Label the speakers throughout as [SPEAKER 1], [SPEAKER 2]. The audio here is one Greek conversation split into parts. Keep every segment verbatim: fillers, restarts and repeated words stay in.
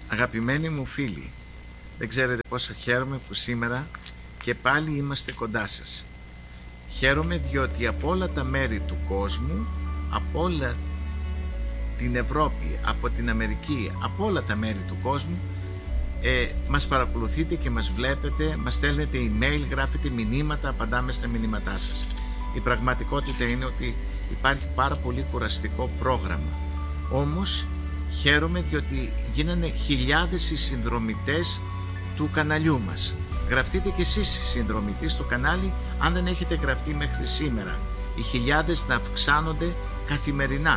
[SPEAKER 1] Αγαπημένοι μου φίλοι, δεν ξέρετε πόσο χαίρομαι που σήμερα και πάλι είμαστε κοντά σας. Χαίρομαι διότι από όλα τα μέρη του κόσμου, από όλα την Ευρώπη, από την Αμερική, από όλα τα μέρη του κόσμου, ε, μας παρακολουθείτε και μας βλέπετε, μας στέλνετε email, γράφετε μηνύματα, απαντάμε στα μηνύματά σας. Η πραγματικότητα είναι ότι υπάρχει πάρα πολύ κουραστικό πρόγραμμα. Όμως χαίρομαι διότι γίνανε χιλιάδες οι συνδρομητές του καναλιού μας. Γραφτείτε και εσείς συνδρομητοί στο κανάλι αν δεν έχετε γραφτεί μέχρι σήμερα. Οι χιλιάδες να αυξάνονται καθημερινά,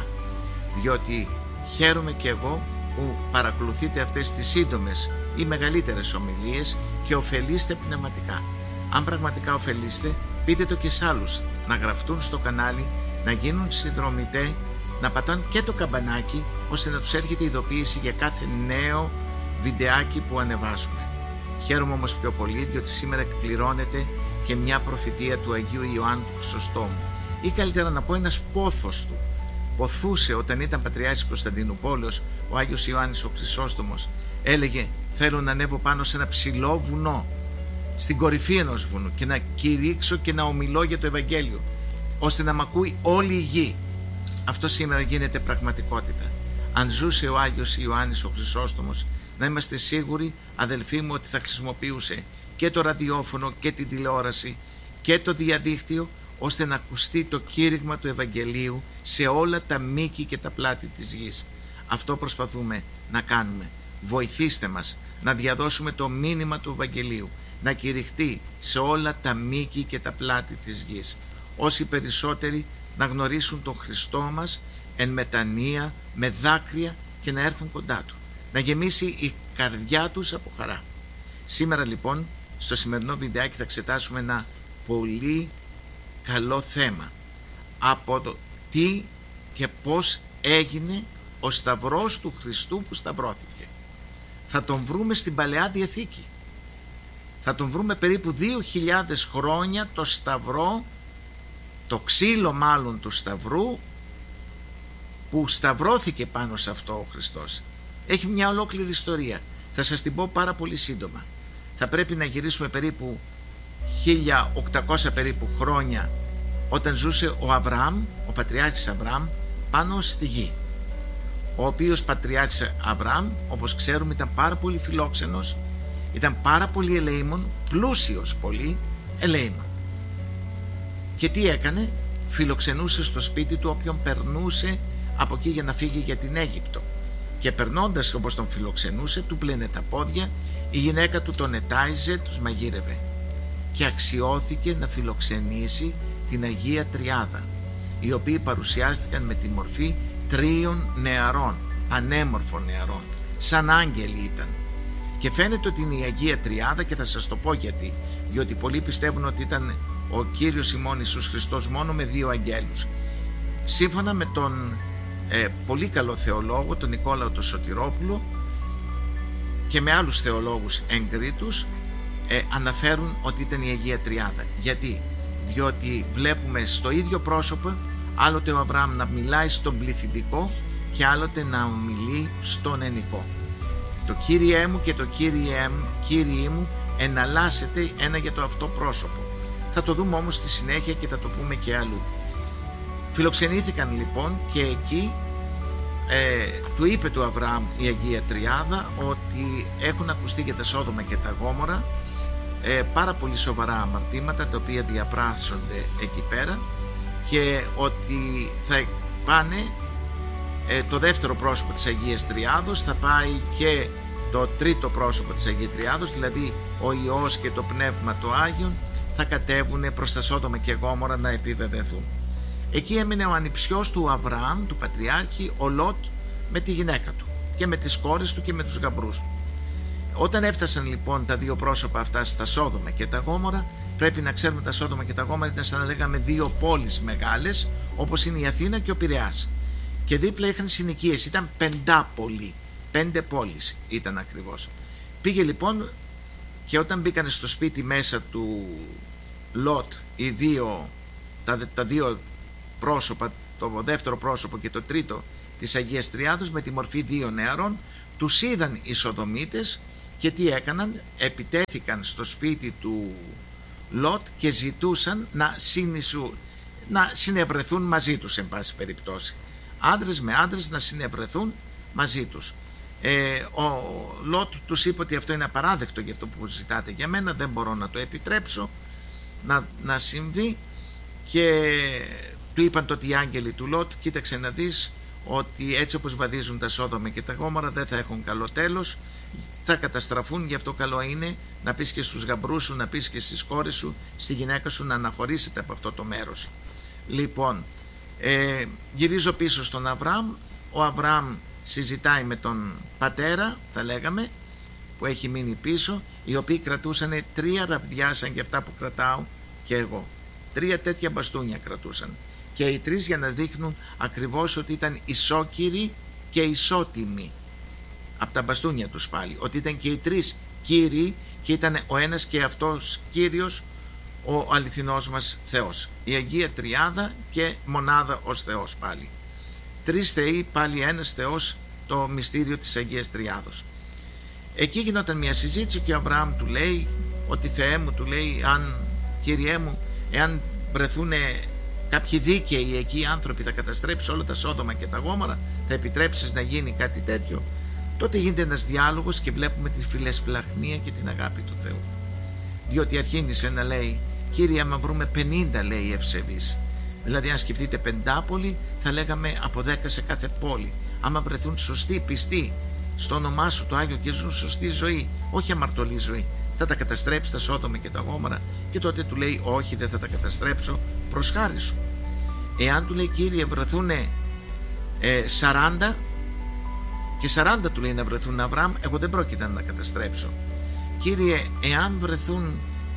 [SPEAKER 1] διότι χαίρομαι και εγώ που παρακολουθείτε αυτές τις σύντομες ή μεγαλύτερες ομιλίες και ωφελείστε πνευματικά. Αν πραγματικά ωφελείστε, πείτε το και σε άλλους να γραφτούν στο κανάλι, να γίνουν συνδρομητές, να πατάνε και το καμπανάκι ώστε να τους έρχεται ειδοποίηση για κάθε νέο βιντεάκι που ανεβάζουμε. Χαίρομαι όμως πιο πολύ διότι σήμερα εκπληρώνεται και μια προφητεία του Αγίου Ιωάννου του Χρυσοστόμου, ή καλύτερα να πω ένας πόθος του. Ποθούσε όταν ήταν Πατριάρχης Κωνσταντινούπολης ο Άγιος Ιωάννης ο Χρυσόστομος, έλεγε θέλω να ανέβω πάνω σε ένα ψηλό βουνό, στην κορυφή ενός βουνού και να κηρύξω και να ομιλώ για το Ευαγγέλιο ώστε να μ' ακούει όλη η γη. Αυτό σήμερα γίνεται πραγματικότητα. Αν ζούσε ο Άγιος Ιωάννης ο Χρυσόστομος, να είμαστε σίγουροι, αδελφοί μου, ότι θα χρησιμοποιούσε και το ραδιόφωνο και την τηλεόραση και το διαδίκτυο ώστε να ακουστεί το κήρυγμα του Ευαγγελίου σε όλα τα μήκη και τα πλάτη της γης. Αυτό προσπαθούμε να κάνουμε. Βοηθήστε μας να διαδώσουμε το μήνυμα του Ευαγγελίου, να κηρυχτεί σε όλα τα μήκη και τα πλάτη της γης. Όσοι περισσότεροι να γνωρίσουν τον Χριστό μας εν μετανία, με δάκρυα και να έρθουν κοντά Του, να γεμίσει η καρδιά τους από χαρά. Σήμερα λοιπόν στο σημερινό βιντεάκι θα εξετάσουμε ένα πολύ καλό θέμα από το τι και πώς έγινε ο Σταυρός του Χριστού που σταυρώθηκε. Θα τον βρούμε στην Παλαιά Διαθήκη. Θα τον βρούμε περίπου δύο χιλιάδες χρόνια το Σταυρό, το ξύλο μάλλον του Σταυρού που σταυρώθηκε πάνω σε αυτό ο Χριστός. Έχει μια ολόκληρη ιστορία. Θα σας την πω πάρα πολύ σύντομα. Θα πρέπει να γυρίσουμε περίπου χίλια οκτακόσια περίπου χρόνια όταν ζούσε ο Αβραάμ, ο Πατριάρχης Αβραάμ, πάνω στη γη. Ο οποίος Πατριάρχης Αβραάμ, όπως ξέρουμε, ήταν πάρα πολύ φιλόξενος, ήταν πάρα πολύ ελεήμων, πλούσιος πολύ ελεήμων. Και τι έκανε? Φιλοξενούσε στο σπίτι του όποιον περνούσε από εκεί για να φύγει για την Αίγυπτο. Και περνώντας όπως τον φιλοξενούσε, του πλένε τα πόδια, η γυναίκα του τον ετάιζε, τους μαγείρευε. Και αξιώθηκε να φιλοξενήσει την Αγία Τριάδα, οι οποίοι παρουσιάστηκαν με τη μορφή τρίων νεαρών, πανέμορφων νεαρών, σαν άγγελοι ήταν. Και φαίνεται ότι είναι η Αγία Τριάδα και θα σας το πω γιατί. Διότι πολλοί πιστεύουν ότι ήταν ο Κύριος ημών Ιησούς Χριστός μόνο με δύο αγγέλους. Σύμφωνα με τον ε, πολύ καλό θεολόγο, τον Νικόλαο τον Σωτηρόπουλο, και με άλλους θεολόγους εγκρίτους, ε, αναφέρουν ότι ήταν η Αγία Τριάδα. Γιατί? Διότι βλέπουμε στο ίδιο πρόσωπο άλλοτε ο Αβραάμ να μιλάει στον πληθυντικό και άλλοτε να ομιλεί στον ενικό. Το Κύριέ μου και το Κύριέ μου, Κύριέ μου εναλλάσσεται ένα για το αυτό πρόσωπο. Θα το δούμε όμως στη συνέχεια και θα το πούμε και αλλού. Φιλοξενήθηκαν λοιπόν και εκεί ε, του είπε του Αβραάμ η Αγία Τριάδα ότι έχουν ακουστεί για τα Σόδομα και τα Γόμορα ε, πάρα πολύ σοβαρά αμαρτήματα τα οποία διαπράσσονται εκεί πέρα και ότι θα πάνε ε, το δεύτερο πρόσωπο της Αγίας Τριάδος, θα πάει και το τρίτο πρόσωπο της Αγίας Τριάδος, δηλαδή ο Υιός και το Πνεύμα το Άγιον θα κατέβουν προς τα Σόδομα και Γόμορα να επιβεβαιωθούν. Εκεί έμεινε ο ανιψιός του Αβραάμ, του Πατριάρχη, ο Λότ, με τη γυναίκα του και με τις κόρες του και με τους γαμπρούς του. Όταν έφτασαν λοιπόν τα δύο πρόσωπα αυτά στα Σόδομα και τα Γόμορα, πρέπει να ξέρουμε τα Σόδομα και τα Γόμορα ήταν σαν να λέγαμε δύο πόλεις μεγάλες, όπως είναι η Αθήνα και ο Πειραιάς. Και δίπλα είχαν συνοικίες, ήταν πεντάπολη, πέντε πόλεις ήταν ακριβώς. Πήγε λοιπόν και όταν μπήκαν στο σπίτι μέσα του Λότ οι δύο, τα, τα δύο πρόσωπα, το δεύτερο πρόσωπο και το τρίτο της Αγίας Τριάδος με τη μορφή δύο νεαρών, τους είδαν οι Σοδομίτες και τι έκαναν? Επιτέθηκαν στο σπίτι του Λότ και ζητούσαν να, συνεισου, να συνευρεθούν μαζί τους, εν πάση περιπτώσει. Άντρες με άντρες να συνευρεθούν μαζί τους. Ε, ο Λότ τους είπε ότι αυτό είναι απαράδεκτο, για αυτό που ζητάτε για μένα, δεν μπορώ να το επιτρέψω να, να συμβεί, και του είπαν τότε οι άγγελοι του Λότ: κοίταξε να δεις ότι έτσι όπως βαδίζουν τα Σόδομα και τα Γόμορα δεν θα έχουν καλό τέλος, θα καταστραφούν, γι' αυτό καλό είναι να πεις και στους γαμπρούς σου, να πεις και στις κόρες σου, στη γυναίκα σου, να αναχωρήσετε από αυτό το μέρος. Λοιπόν, ε, γυρίζω πίσω στον Αβραάμ. Ο Αβραάμ συζητάει με τον πατέρα, θα λέγαμε, που έχει μείνει πίσω, οι οποίοι κρατούσαν τρία ραβδιά σαν και αυτά που κρατάω και εγώ. Τρία τέτοια μπαστούνια κρατούσαν. Και οι τρεις για να δείχνουν ακριβώς ότι ήταν ισόκυροι και ισότιμοι. Από τα μπαστούνια τους πάλι. Ότι ήταν και οι τρεις κύριοι και ήταν ο ένας και αυτός Κύριος, ο αληθινός μας Θεός. Η Αγία Τριάδα και μονάδα ως Θεός πάλι. Τρεις θεοί, πάλι ένας Θεός, το μυστήριο της Αγίας Τριάδος. Εκεί γινόταν μια συζήτηση και ο Αβραάμ του λέει ότι Θεέ μου, του λέει, αν, Κύριέ μου, εάν βρεθούν κάποιοι δίκαιοι εκεί άνθρωποι, θα καταστρέψεις όλα τα Σόδομα και τα Γόμορα, θα επιτρέψεις να γίνει κάτι τέτοιο? Τότε γίνεται ένας διάλογος και βλέπουμε τη φιλεσπλαχνία και την αγάπη του Θεού. Διότι αρχίνησε να λέει: Κύριε, άμα βρούμε πενήντα, λέει, ευσεβείς, δηλαδή αν σκεφτείτε πεντάπολη, θα λέγαμε από δέκα σε κάθε πόλη, άμα βρεθούν σωστοί, πιστοί στο όνομά σου το Άγιο και ζουν σωστή ζωή, όχι αμαρτωλή ζωή, θα τα καταστρέψει τα Σόδομα και τα Γόμορα? Και τότε του λέει: όχι, δεν θα τα καταστρέψω, προς χάρη σου. Εάν, του λέει, Κύριε, βρεθούν ε, σαράντα, και σαράντα του λέει να βρεθούν, Αβραάμ, εγώ δεν πρόκειται να καταστρέψω. Κύριε, εάν βρεθούν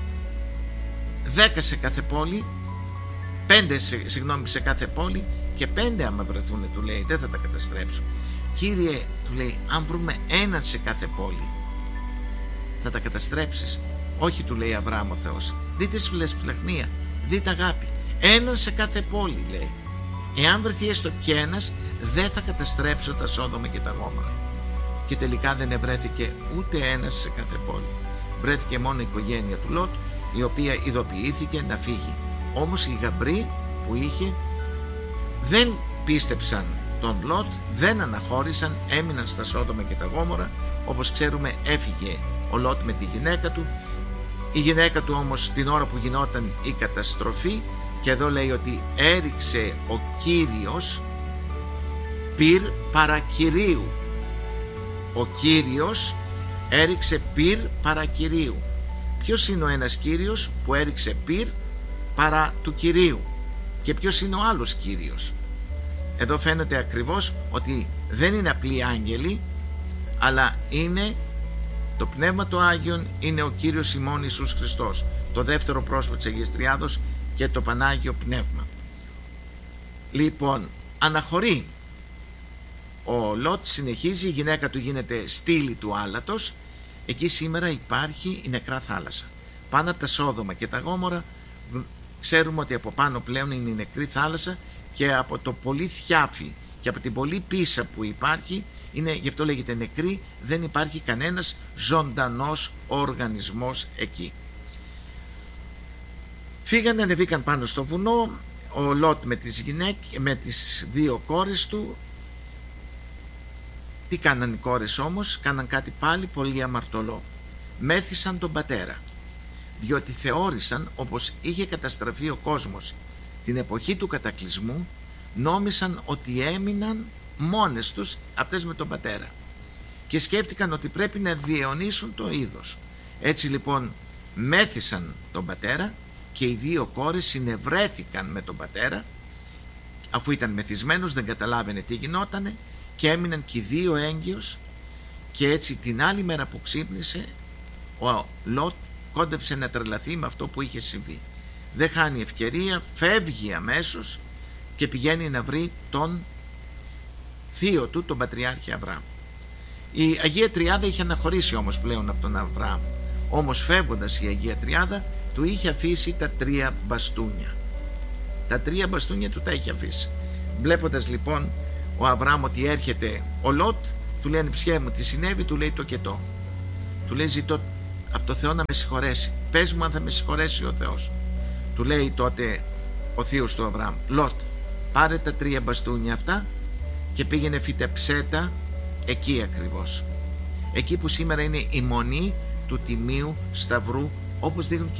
[SPEAKER 1] δέκα σε κάθε πόλη, πέντε σε, συγγνώμη, σε κάθε πόλη, και πέντε άμα βρεθούν, του λέει, δεν θα τα καταστρέψω. Κύριε, του λέει, αν βρούμε έναν σε κάθε πόλη, θα τα καταστρέψεις? Όχι, του λέει Αβραάμ ο Θεός. Δείτε φιλεσπλαχνία, δείτε αγάπη. Έναν σε κάθε πόλη, λέει. Εάν βρεθεί έστω και ένας, δεν θα καταστρέψω τα Σόδομα και τα Γόμορα. Και τελικά δεν ευρέθηκε ούτε ένας σε κάθε πόλη. Βρέθηκε μόνο η οικογένεια του Λότ, η οποία ειδοποιήθηκε να φύγει. Όμως οι γαμπροί που είχε δεν πίστεψαν τον Λότ, δεν αναχώρησαν, έμειναν στα Σόδομα και τα Γόμορα. Όπως ξέρουμε, έφυγε ο Λότ με τη γυναίκα του. Η γυναίκα του όμως την ώρα που γινόταν η καταστροφή, και εδώ λέει ότι έριξε ο Κύριος πυρ παρακυρίου. Ο Κύριος έριξε πυρ παρακυρίου. Ποιος είναι ο ένας Κύριος που έριξε πυρ παρά του Κυρίου? Και ποιος είναι ο άλλος Κύριος? Εδώ φαίνεται ακριβώς ότι δεν είναι απλοί άγγελοι, αλλά είναι το Πνεύμα το Άγιον, είναι ο Κύριος ημών Ιησούς Χριστός, το δεύτερο πρόσωπο της Αγίας Τριάδος και το Πανάγιο Πνεύμα. Λοιπόν, αναχωρεί ο Λότ, συνεχίζει, η γυναίκα του γίνεται στήλη του άλατος. Εκεί σήμερα υπάρχει η νεκρά θάλασσα. Πάνω από τα Σόδομα και τα Γόμορα ξέρουμε ότι από πάνω πλέον είναι η νεκρή θάλασσα, και από το πολύ θιάφι και από την πολύ πίσα που υπάρχει, είναι, γι' αυτό λέγεται νεκρή, δεν υπάρχει κανένας ζωντανός οργανισμός εκεί. Φύγανε, ανεβήκαν πάνω στο βουνό, ο Λότ με τις γυναίκες, με τις δύο κόρες του. Τι κάναν οι κόρες όμως? Κάναν κάτι πάλι πολύ αμαρτωλό. Μέθησαν τον πατέρα, διότι θεώρησαν, όπως είχε καταστραφεί ο κόσμος την εποχή του κατακλυσμού, νόμισαν ότι έμειναν μόνες τους αυτές με τον πατέρα και σκέφτηκαν ότι πρέπει να διαιωνίσουν το είδος. Έτσι λοιπόν μέθησαν τον πατέρα και οι δύο κόρες συνευρέθηκαν με τον πατέρα, αφού ήταν μεθυσμένος, δεν καταλάβαινε τι γινότανε, και έμειναν και οι δύο έγκυος. Και έτσι την άλλη μέρα που ξύπνησε, ο Λότ κόντεψε να τρελαθεί με αυτό που είχε συμβεί. Δεν χάνει ευκαιρία, φεύγει αμέσως και πηγαίνει να βρει τον θείο του, τον Πατριάρχη Αβραάμ. Η Αγία Τριάδα είχε αναχωρήσει όμως πλέον από τον Αβραάμ. Όμως φεύγοντας η Αγία Τριάδα του είχε αφήσει τα τρία μπαστούνια. Τα τρία μπαστούνια του τα είχε αφήσει. Βλέποντας λοιπόν ο Αβραάμ ότι έρχεται ο Λότ, Του λέει ανιψιέ μου τι συνέβη, του λέει το κετό. Του λέει ζητώ από το Θεό να με συγχωρέσει. Πες μου αν θα με συγχωρέσει ο Θεός. Του λέει τότε ο θείος του Αβραάμ, Λότ, πάρε τα τρία μπαστούνια αυτά και πήγαινε φυτεψέτα εκεί ακριβώς. Εκεί που σήμερα είναι η μονή του Τιμίου Σταυρού, όπως δείχνουν